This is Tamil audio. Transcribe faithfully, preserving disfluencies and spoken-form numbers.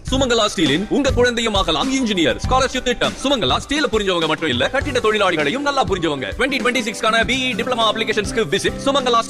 சுமங்கலா ஸ்டீலின் உங்க குழந்தையும் ஆகலாம் இன்ஜினியர் ஸ்காலர்ஷிப் திட்டம். சுமங்கலா ஸ்டீல புரிஞ்சவங்க மட்டும் இல்ல, கட்டிட தொழிலாளிகளையும் நல்லா புரிஞ்சவங்க. டுவெண்ட்டி டுவெண்ட்டி சிக்ஸ் கான பிஇ டிப்ளமா அப்ளிகேஷன்ஸ்க்கு விசிட் சுமங்கலா.